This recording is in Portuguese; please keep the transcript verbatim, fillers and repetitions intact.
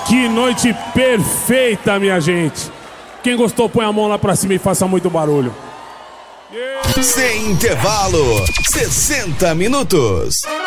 Que noite perfeita, minha gente. Quem gostou, põe a mão lá pra cima e faça muito barulho. Sem intervalo, sessenta minutos.